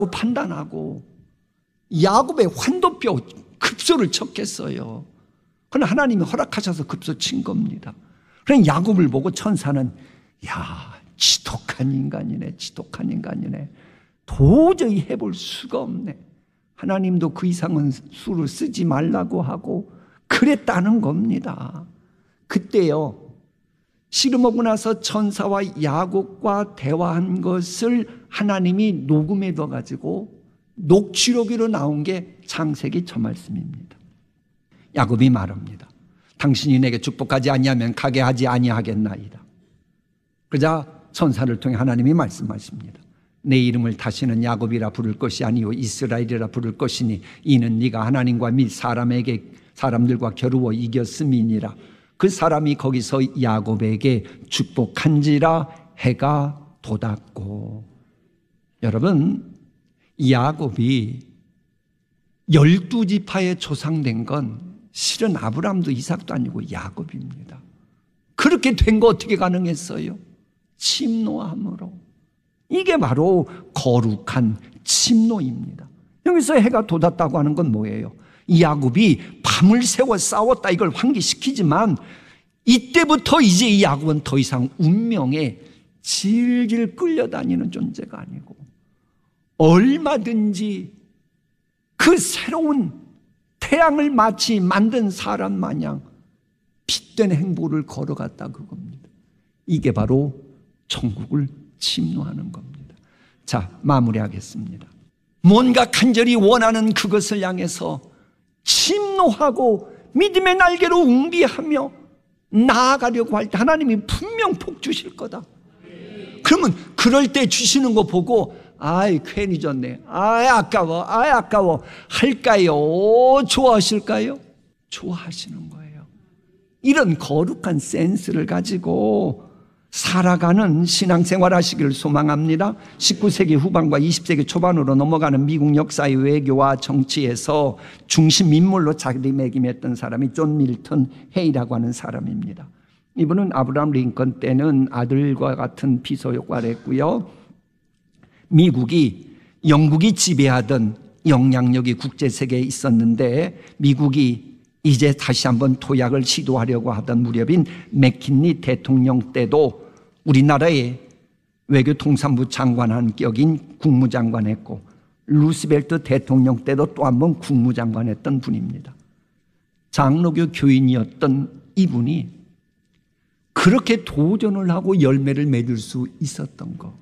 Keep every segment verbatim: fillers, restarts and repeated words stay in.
판단하고 야곱의 환도뼈 급소를 쳤겠어요. 그러나 하나님이 허락하셔서 급소 친 겁니다. 그럼 야곱을 보고 천사는 야, 지독한 인간이네, 지독한 인간이네. 도저히 해볼 수가 없네. 하나님도 그 이상은 수를 쓰지 말라고 하고 그랬다는 겁니다. 그때요, 씨름하고 나서 천사와 야곱과 대화한 것을 하나님이 녹음해 둬가지고 녹취록으로 나온 게 창세기 저 말씀입니다. 야곱이 말합니다. 당신이 내게 축복하지 아니하면 가게 하지 아니하겠나이다. 그러자 천사를 통해 하나님이 말씀하십니다. 내 이름을 다시는 야곱이라 부를 것이 아니요 이스라엘이라 부를 것이니 이는 네가 하나님과 및 사람에게 사람들과 겨루어 이겼음이니라. 그 사람이 거기서 야곱에게 축복한지라 해가 돋았고. 여러분, 야곱이 열두 지파의 조상된 건 실은 아브라함도 이삭도 아니고 야곱입니다. 그렇게 된 거 어떻게 가능했어요? 침노함으로. 이게 바로 거룩한 침노입니다. 여기서 해가 돋았다고 하는 건 뭐예요? 야곱이 밤을 새워 싸웠다 이걸 환기시키지만 이때부터 이제 이 야곱은 더 이상 운명에 질질 끌려다니는 존재가 아니고 얼마든지 그 새로운 태양을 마치 만든 사람 마냥 빛된 행보를 걸어갔다 그겁니다. 이게 바로 천국을 침노하는 겁니다. 자, 마무리하겠습니다. 뭔가 간절히 원하는 그것을 향해서 침노하고 믿음의 날개로 웅비하며 나아가려고 할 때 하나님이 분명 복 주실 거다. 그러면 그럴 때 주시는 거 보고 아이 괜히 줬네, 아이 아까워, 아이 아까워 할까요? 좋아하실까요? 좋아하시는 거예요. 이런 거룩한 센스를 가지고 살아가는 신앙생활 하시기를 소망합니다. 십구 세기 후반과 이십 세기 초반으로 넘어가는 미국 역사의 외교와 정치에서 중심 인물로 자리매김했던 사람이 존 밀턴 헤이라고 하는 사람입니다. 이분은 아브라함 링컨 때는 아들과 같은 비서 역할을 했고요. 미국이 영국이 지배하던 영향력이 국제세계에 있었는데 미국이 이제 다시 한번 도약을 시도하려고 하던 무렵인 맥킨리 대통령 때도 우리나라의 외교통상부 장관 격인 국무장관 했고 루스벨트 대통령 때도 또 한 번 국무장관 했던 분입니다. 장로교 교인이었던 이분이 그렇게 도전을 하고 열매를 맺을 수 있었던 거,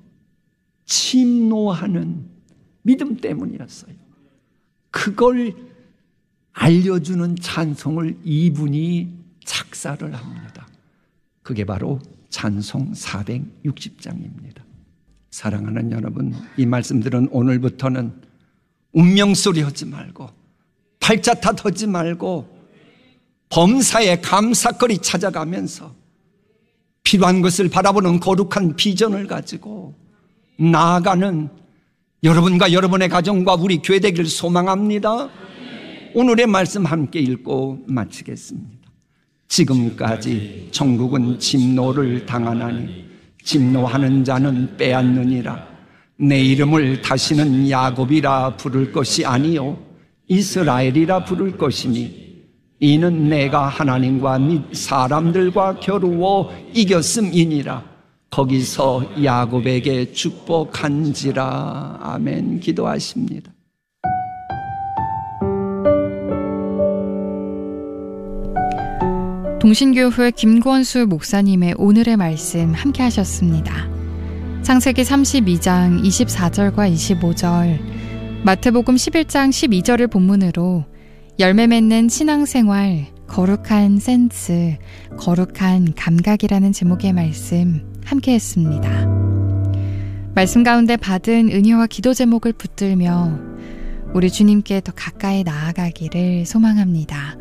침노하는 믿음 때문이었어요. 그걸 알려주는 찬송을 이분이 작사를 합니다. 그게 바로 찬송 사백육십 장입니다. 사랑하는 여러분, 이 말씀들은 오늘부터는 운명소리 하지 말고 팔자 탓하지 말고 범사에 감사거리 찾아가면서 필요한 것을 바라보는 거룩한 비전을 가지고 나아가는 여러분과 여러분의 가정과 우리 교회 되기를 소망합니다. 오늘의 말씀 함께 읽고 마치겠습니다. 지금까지 천국은 침노를 당하나니 침노하는 자는 빼앗느니라. 내 이름을 다시는 야곱이라 부를 것이 아니요 이스라엘이라 부를 것이니 이는 내가 하나님과 및 사람들과 겨루어 이겼음이니라. 거기서 야곱에게 축복한지라. 아멘. 기도하십니다. 동신교회 김권수 목사님의 오늘의 말씀 함께 하셨습니다. 창세기 삼십이 장 이십사 절과 이십오 절, 마태복음 십일 장 십이 절을 본문으로 열매 맺는 신앙생활, 거룩한 센스, 거룩한 감각이라는 제목의 말씀 함께 했습니다. 말씀 가운데 받은 은혜와 기도 제목을 붙들며 우리 주님께 더 가까이 나아가기를 소망합니다.